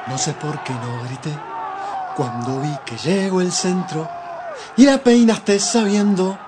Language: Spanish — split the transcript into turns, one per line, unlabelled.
No sé por qué no grité cuando vi que llegó el centro y la peinaste sabiendo